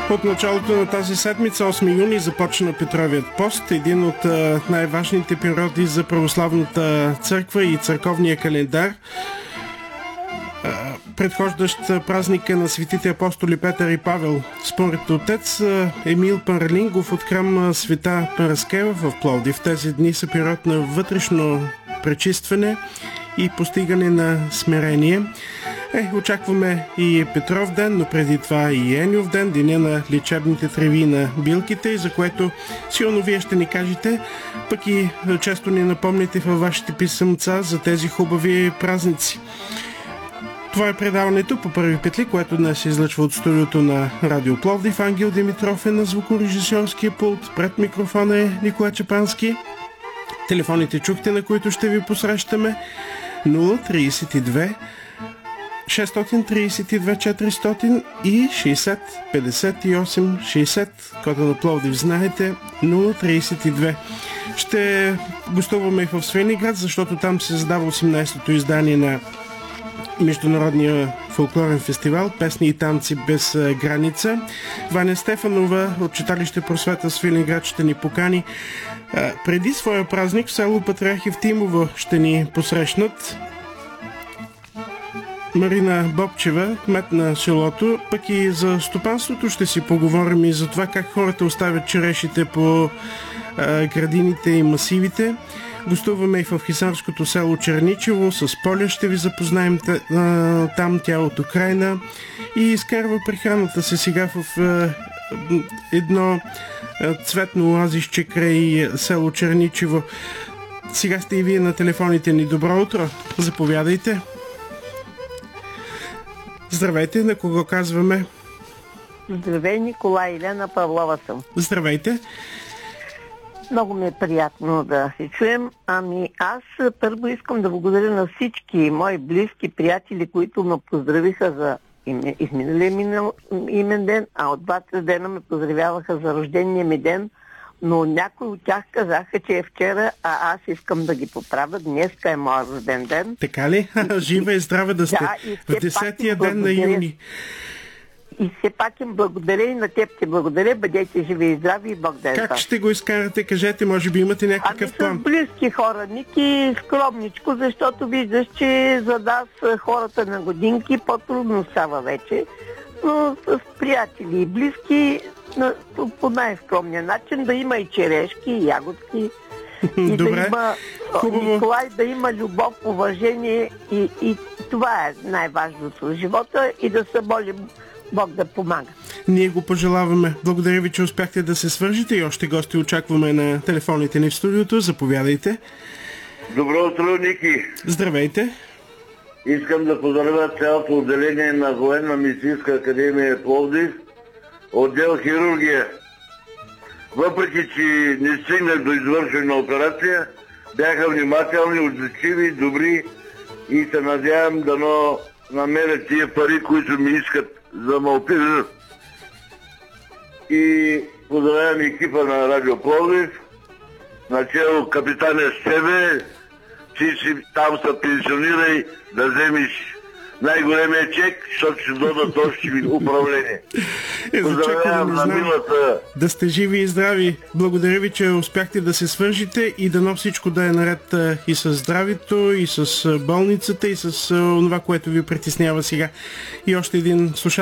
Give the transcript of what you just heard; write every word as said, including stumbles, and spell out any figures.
От началото на тази седмица, осми юни, започна Петровият пост, един от най-важните периоди за православната църква и църковния календар, предхождащ празника на светите апостоли Петър и Павел. Според отец Емил Паралингов от храм Света Параскева в Пловдив, тези дни са период на вътрешно пречистване и постигане на смирение. Е, очакваме и Петров ден, но преди това и Ениов ден, деня на лечебните треви на билките, за което силно вие ще ни кажете, пък и често ни напомните във вашите писъмца за тези хубави празници. Това е предаването по първи петли, което днес се излъчва от студиото на Радио Пловдив. Ангел Димитров е на звукорежисьорския пулт, пред микрофона е Николай Чепански. Телефоните чухте, на които ще ви посрещаме: нула тридесет и две шестстотин тридесет и две четиристотин и шейсет петдесет и осем шейсет. Кода на Пловдив знаете, нула тридесет и две. Ще гостуваме и в Свениград, защото там се задава осемнадесетото издание на Международния фолклорен фестивал Песни и танци без граница. Ваня Стефанова от читалище Просвета Свиленград ще ни покани. Преди своя празник в село Патриарх Евтимово ще ни посрещнат Марина Бобчева, кмет на селото, пък и за стопанството ще си поговорим и за това как хората оставят черешите по а, градините и масивите. Гостуваме и в хисарското село Черничево. С Поля ще ви запознаем там, тя от Украйна, и изкарва прехраната се сега в а, едно а, цветно оазисче край село Черничево. Сега сте и вие на телефоните ни. Добро утро, заповядайте. Здравейте, на кого казваме? Здравей, Николай, Елена Павлова съм. Здравейте. Много ми е приятно да се чуем. Ами аз първо искам да благодаря на всички мои близки приятели, които ме поздравиха за изминалия минал имен ден, а от двата дена ме поздравяваха за рождения ми ден, но някои от тях казаха, че е вчера, а аз искам да ги поправя. Днеска е моят рожден ден. Така ли? Жива и здрава да сте. Да, в десетия ден на юни. И все пак им благодаря, и на теб ти благодаря. Бъдете живи и здрави и Бог да е. Как ще го изкарате? Кажете, може би имате някакъв план. Ами с близки хора, Ники, скромничко, защото виждаш, че за нас хората на годинки по-трудно става вече. Но с приятели и близки по най-скромния начин, да има и черешки, и ягодки. И добре, да има, хубаво. Николай, да има любов, уважение и, и това е най-важното в живота, и да се молим Бог да помага. Ние го пожелаваме. Благодаря ви, че успяхте да се свържите, и още гости очакваме на телефоните ни в студиото. Заповядайте. Добро утро, Ники. Здравейте. Искам да поздравя цялото отделение на Военна медицинска академия Пловдив, отдел хирургия. Въпреки че не стигнах до извършване на операция, бяха внимателни, отзивчиви, добри и се надявам да но намерят тия пари, които ми искат за ме оперират. И поздравявам екипа на Радио Пловдив, начало капитаня с тебе, ти си там се пенсионирай да вземеш най-големия чек, защото ще дадат още управление. Е, Поздравявам на милата. Да сте живи и здрави. Благодаря ви, че успяхте да се свържите, и дано всичко да е наред и с здравето, и с болницата, и с това, което ви притеснява сега. И още един слушател